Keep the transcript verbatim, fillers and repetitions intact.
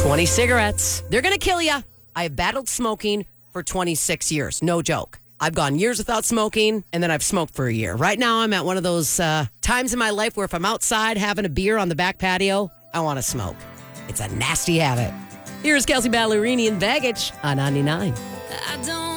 twenty cigarettes. They're going to kill you. I have battled smoking for twenty-six years. No joke. I've gone years without smoking, and then I've smoked for a year. Right now, I'm at one of those uh, times in my life where if I'm outside having a beer on the back patio, I want to smoke. It's a nasty habit. Here's Kelsey Ballerini and Baggage on ninety-nine. I don't